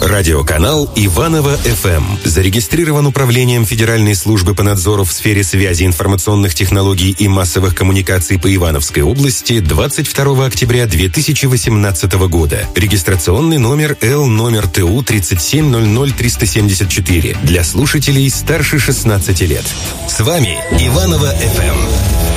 Радиоканал Иваново-ФМ. Зарегистрирован Управлением Федеральной службы по надзору в сфере связи, информационных технологий и массовых коммуникаций по Ивановской области 22 октября 2018 года. Регистрационный номер Л ТУ 3700374 для слушателей старше 16 лет. С вами Иваново-ФМ.